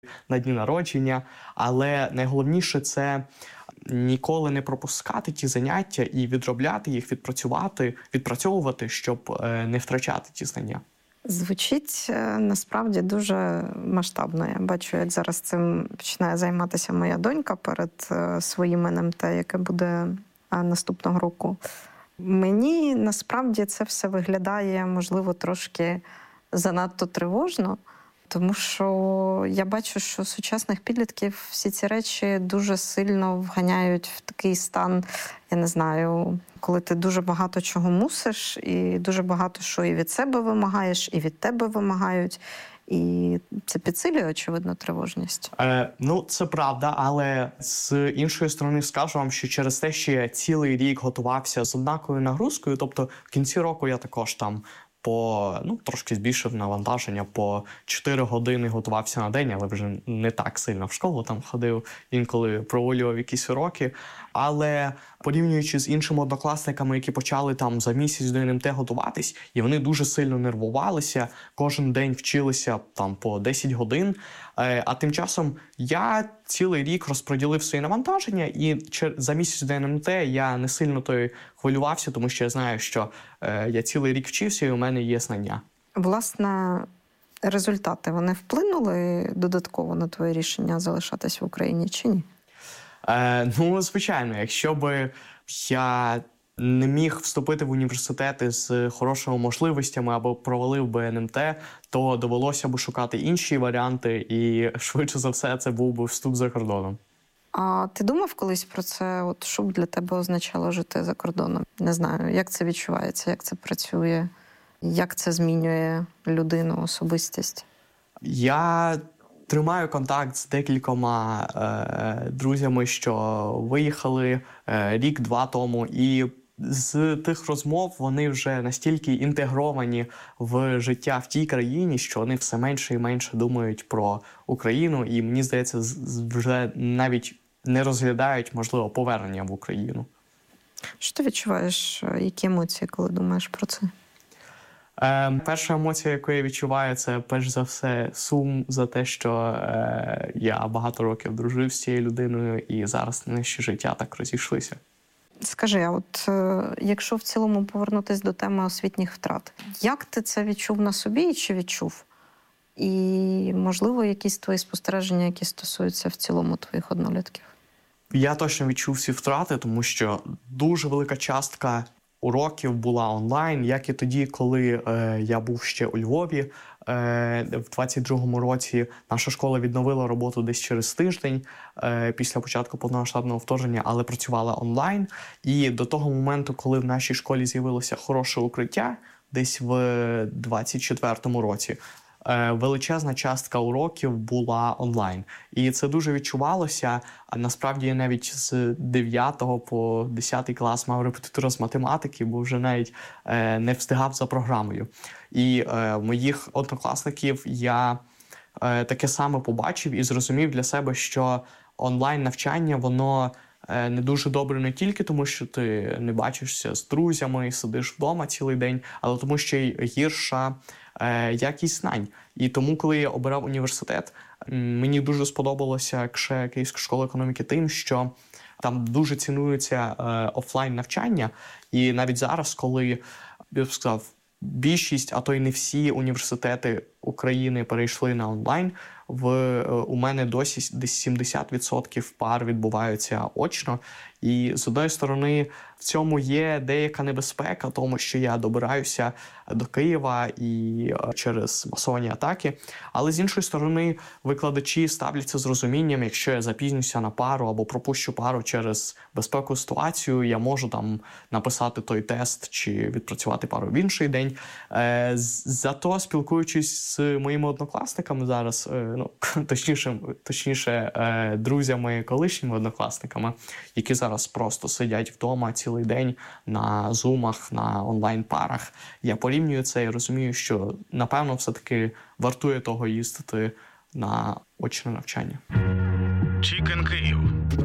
на дні народження. Але найголовніше – це ніколи не пропускати ті заняття і відробляти їх, відпрацьовувати, щоб не втрачати ті знання. Звучить насправді дуже масштабно. Я бачу, як зараз цим починає займатися моя донька перед своїм НМТ, яке буде наступного року. Мені насправді це все виглядає, можливо, трошки занадто тривожно, тому що я бачу, що сучасних підлітків всі ці речі дуже сильно вганяють в такий стан, я не знаю, коли ти дуже багато чого мусиш, і дуже багато що і від себе вимагаєш, і від тебе вимагають. І це підсилює, очевидно, тривожність. Це правда, але з іншої сторони скажу вам, що через те, що я цілий рік готувався з однаковою нагрузкою, тобто в кінці року я також там трошки збільшив навантаження, по 4 години готувався на день, але вже не так сильно в школу там ходив, інколи провалював якісь уроки. Але порівнюючи з іншими однокласниками, які почали там за місяць до НМТ готуватись, і вони дуже сильно нервувалися, кожен день вчилися там по 10 годин, а тим часом я цілий рік розподілив свої навантаження, і за місяць до НМТ я не сильно хвилювався, тому що я знаю, що я цілий рік вчився і у мене є знання. Власне, результати, вони вплинули додатково на твоє рішення залишатись в Україні чи ні? Звичайно, якщо б я не міг вступити в університети з хорошими можливостями або провалив би НМТ, то довелося б шукати інші варіанти, і швидше за все це був би вступ за кордоном. А ти думав колись про це, що б для тебе означало жити за кордоном? Не знаю, як це відчувається, як це працює, як це змінює людину, особистість? Я тримаю контакт з декількома друзями, що виїхали рік-два тому, і з тих розмов вони вже настільки інтегровані в життя в тій країні, що вони все менше і менше думають про Україну, і мені здається, вже навіть не розглядають, можливо, повернення в Україну. Що ти відчуваєш, які емоції, коли думаєш про це? Перша емоція, яку я відчуваю, це перш за все сум за те, що я багато років дружив з цією людиною, і зараз наші життя так розійшлися. Скажи, а якщо в цілому повернутися до теми освітніх втрат, як ти це відчув на собі і чи відчув? І, можливо, якісь твої спостереження, які стосуються в цілому твоїх однолітків? Я точно відчув ці втрати, тому що дуже велика частка уроків була онлайн, як і тоді, коли я був ще у Львові. В 22-му році наша школа відновила роботу десь через тиждень після початку повномасштабного вторгнення, але працювала онлайн. І до того моменту, коли в нашій школі з'явилося хороше укриття, десь в 24-му році, величезна частка уроків була онлайн. І це дуже відчувалося. А насправді я навіть з 9 по 10 клас мав репетитора з математики, бо вже навіть не встигав за програмою. І моїх однокласників я таке саме побачив і зрозумів для себе, що онлайн-навчання, воно не дуже добре не тільки тому, що ти не бачишся з друзями і сидиш вдома цілий день, але тому, що й гірша якість знань. І тому, коли я обирав університет, мені дуже сподобалося Київська школа економіки тим, що там дуже цінується офлайн-навчання. І навіть зараз, коли, я б сказав, більшість, а то й не всі університети України перейшли на онлайн, у мене досі десь 70% пар відбуваються очно. І з одної сторони в цьому є деяка небезпека, тому що я добираюся до Києва і через масовані атаки. Але з іншої сторони викладачі ставляться з розумінням, якщо я запізнюся на пару або пропущу пару через безпекову ситуацію, я можу там написати той тест чи відпрацювати пару в інший день. Зато спілкуючись з моїми однокласниками зараз, точніше друзями, колишніми однокласниками, які зараз просто сидять вдома цілий день на зумах, на онлайн-парах. Я порівнюю це і розумію, що, напевно, все-таки вартує того їздити на очне навчання. Chicken Київ.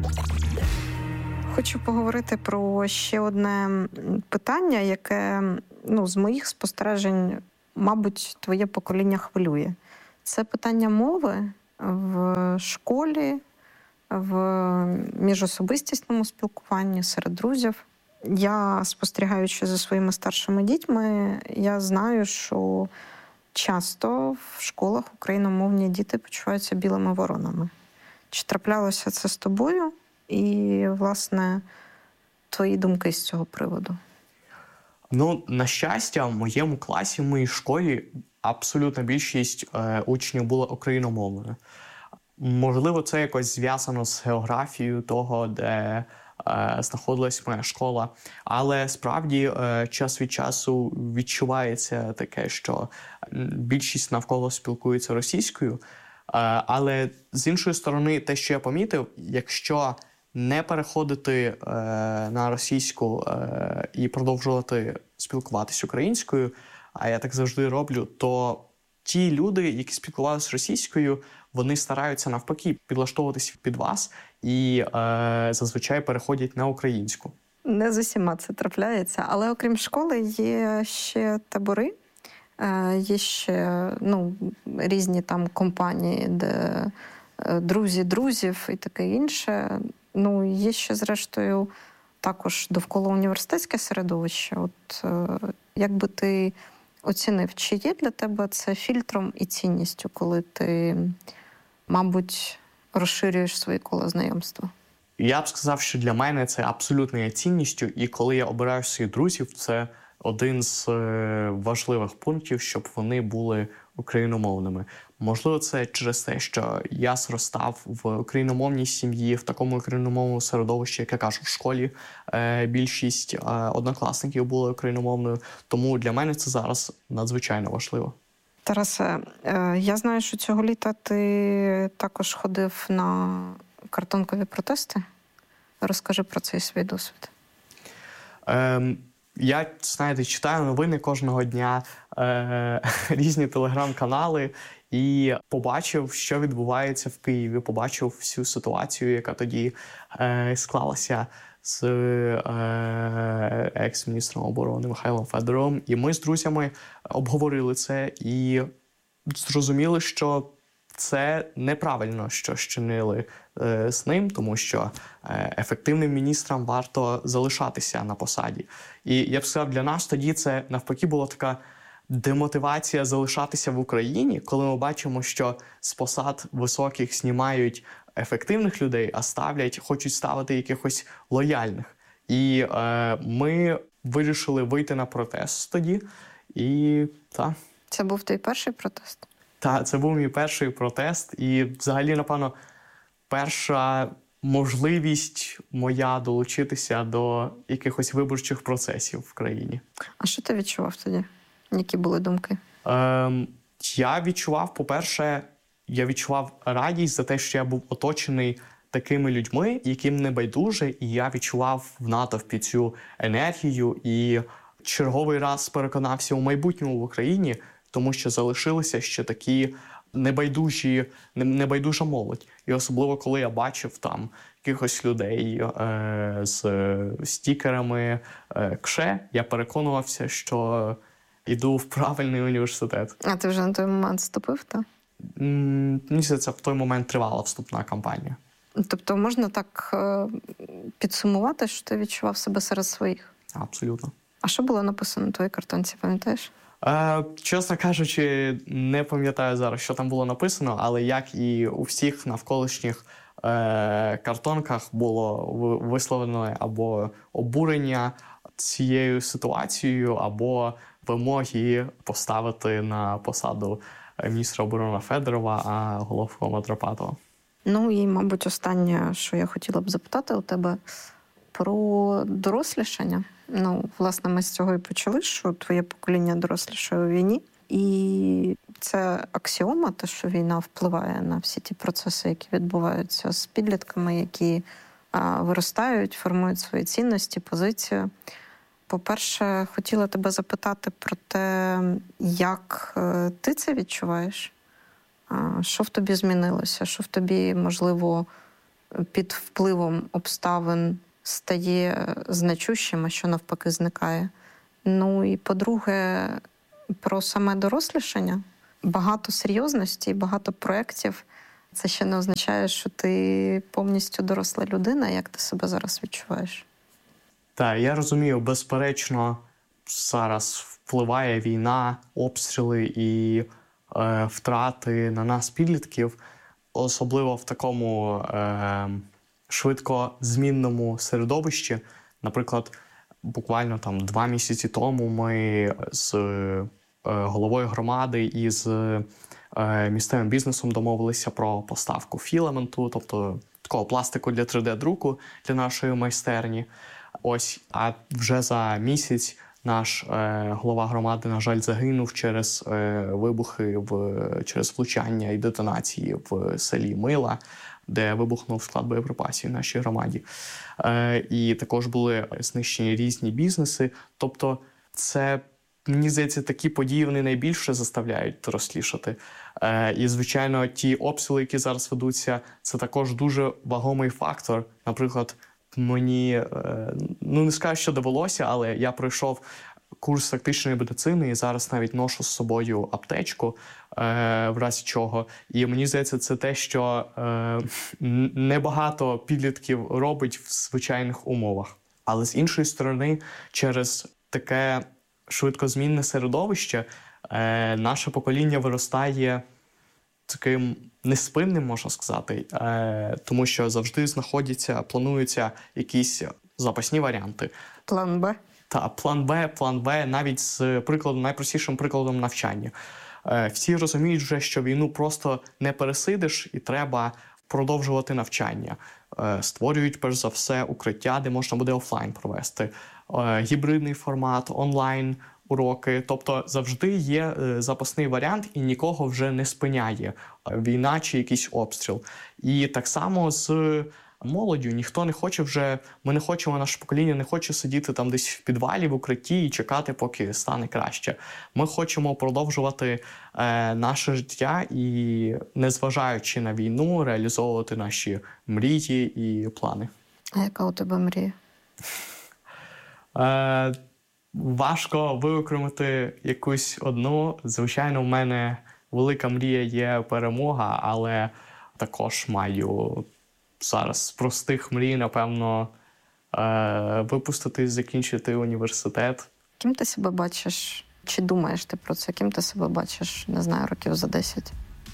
Хочу поговорити про ще одне питання, яке, з моїх спостережень, мабуть, твоє покоління хвилює. Це питання мови в школі, в міжособистісному спілкуванні, серед друзів. Я, спостерігаючи за своїми старшими дітьми, я знаю, що часто в школах україномовні діти почуваються білими воронами. Чи траплялося це з тобою? І, власне, твої думки з цього приводу? Ну, на щастя, в моєму класі, в моїй школі абсолютна більшість учнів була україномовною. Можливо, це якось зв'язано з географією того, де знаходилась моя школа. Але справді час від часу відчувається таке, що більшість навколо спілкується російською. Але з іншої сторони, те, що я помітив, якщо не переходити на російську і продовжувати спілкуватися українською, а я так завжди роблю, то ті люди, які спілкувалися російською, вони стараються навпаки підлаштовуватися під вас і зазвичай переходять на українську. Не з усіма це трапляється, але окрім школи є ще табори, є ще різні там компанії, де друзі друзів і таке інше. Є ще, зрештою, також довкола університетське середовище. От як би ти оцінив, чи є для тебе це фільтром і цінністю, коли ти, мабуть, розширюєш свої кола знайомства? Я б сказав, що для мене це абсолютно є цінністю, і коли я обираю своїх друзів, це один з важливих пунктів, щоб вони були україномовними. Можливо, це через те, що я зростав в україномовній сім'ї, в такому україномовному середовищі, як я кажу, в школі більшість однокласників були україномовною, тому для мене це зараз надзвичайно важливо. Тарасе, я знаю, що цього літа ти також ходив на картонкові протести. Розкажи про цей свій досвід. Я, знаєте, читаю новини кожного дня, різні телеграм-канали, і побачив, що відбувається в Києві, побачив всю ситуацію, яка тоді склалася з екс-міністром оборони Михайлом Федоровим. І ми з друзями обговорили це і зрозуміли, що це неправильно, що чинили з ним, тому що ефективним міністрам варто залишатися на посаді. І я б сказав, для нас тоді це навпаки була така демотивація залишатися в Україні, коли ми бачимо, що з посад високих знімають ефективних людей, а хочуть ставити якихось лояльних. І ми вирішили вийти на протест тоді. І так. Це був твій перший протест? Так, це був мій перший протест. І взагалі, напевно, перша можливість моя долучитися до якихось виборчих процесів в країні. А що ти відчував тоді? Які були думки? Я відчував, по-перше, радість за те, що я був оточений такими людьми, яким не байдуже, і я відчував в натовпі цю енергію і черговий раз переконався у майбутньому в Україні, тому що залишилися ще такі небайдужа молодь. І особливо, коли я бачив там якихось людей з стікерами КШЕ, я переконувався, що йду в правильний університет. А ти вже на той момент вступив, так? Мені здається, в той момент тривала вступна кампанія. Тобто можна так підсумувати, що ти відчував себе серед своїх? Абсолютно. А що було написано на твоїй картонці, пам'ятаєш? Чесно кажучи, не пам'ятаю зараз, що там було написано, але як і у всіх навколишніх картонках було висловлено або обурення цією ситуацією, або вимоги поставити на посаду міністра оборони Федорова, а Головкома Драпатова. І, мабуть, останнє, що я хотіла б запитати у тебе про дорослішання. Власне, ми з цього і почали, що твоє покоління дорослішає у війні. І це аксіома, те, що війна впливає на всі ті процеси, які відбуваються з підлітками, які виростають, формують свої цінності, позицію. По-перше, хотіла тебе запитати про те, як ти це відчуваєш? Що в тобі змінилося? Що в тобі, можливо, під впливом обставин стає значущим, а що навпаки зникає? І, по-друге, про саме дорослішання. Багато серйозності, багато проєктів. це ще не означає, що ти повністю доросла людина. Як ти себе зараз відчуваєш? Так, я розумію, безперечно, зараз впливає війна, обстріли і втрати на нас, підлітків, особливо в такому швидко змінному середовищі. Наприклад, буквально 2 місяці тому ми з головою громади і з місцевим бізнесом домовилися про поставку філаменту, тобто такого пластику для 3D-друку для нашої майстерні. Ось, а вже за місяць наш голова громади, на жаль, загинув через вибухи, через влучання і детонації в селі Мила, де вибухнув склад боєприпасів в нашій громаді. І також були знищені різні бізнеси. Тобто це, мені здається, такі події вони найбільше заставляють дорослішати. І, звичайно, ті обстріли, які зараз ведуться, це також дуже вагомий фактор. Наприклад, мені, не скажу, що довелося, але я пройшов курс тактичної медицини і зараз навіть ношу з собою аптечку, в разі чого. І мені здається, це те, що небагато підлітків робить в звичайних умовах. Але з іншої сторони, через таке швидкозмінне середовище наше покоління виростає таким неспинним, можна сказати, тому що завжди плануються якісь запасні варіанти. План Б. Та, план Б, навіть з найпростішим прикладом навчання. Всі розуміють вже, що війну просто не пересидиш і треба продовжувати навчання. Створюють, перш за все, укриття, де можна буде офлайн провести. Гібридний формат, онлайн уроки. Тобто завжди є запасний варіант і нікого вже не спиняє війна чи якийсь обстріл. І так само з молоддю. Ніхто не хоче вже, ми не хочемо, наше покоління не хоче сидіти там десь в підвалі, в укритті і чекати, поки стане краще. Ми хочемо продовжувати наше життя і, незважаючи на війну, реалізовувати наші мрії і плани. А яка у тебе мрія? Важко виокремити якусь одну. Звичайно, в мене велика мрія є перемога, але також маю зараз з простих мрій, напевно, випуститись, закінчити університет. Ким ти себе бачиш? Чи думаєш ти про це? Ким ти себе бачиш, не знаю, років за 10?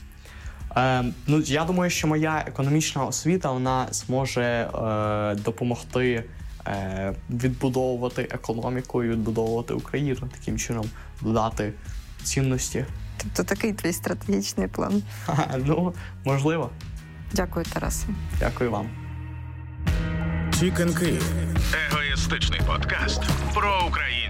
Я думаю, що моя економічна освіта, вона зможе допомогти відбудовувати економіку і відбудовувати Україну, таким чином додати цінності. Тобто такий твій стратегічний план? Можливо. Дякую, Тарасе. Дякую вам. Chicken Kyiv. Егоїстичний подкаст про Україну.